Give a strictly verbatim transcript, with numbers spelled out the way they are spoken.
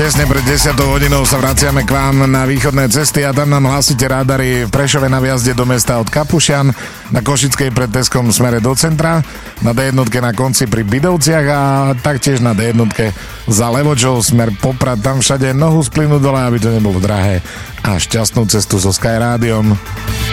Tesne pred desiatou hodinou sa vraciame k vám na východné cesty a tam nám hlásite rádary v Prešove na viazde do mesta od Kapušian, na Košickej pred Teskom v smere do centra, na dé jedna na konci pri Bidovciach a taktiež na dé jedna za Levočou smer Poprad. Tam všade nohu splynú dole, aby to nebolo drahé, a šťastnú cestu so Sky Rádiom.